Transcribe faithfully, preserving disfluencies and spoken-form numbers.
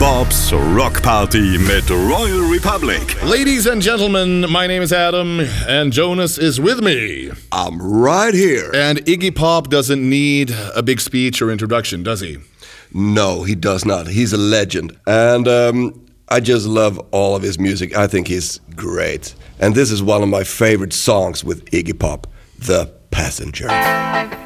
Bob's Rock Party mit Royal Republic. Ladies and gentlemen, my name is Adam, and Jonas is with me. I'm right here. And Iggy Pop doesn't need a big speech or introduction, does he? No, he does not. He's a legend. And um, I just love all of his music. I think he's great. And this is one of my favorite songs with Iggy Pop, The Passenger.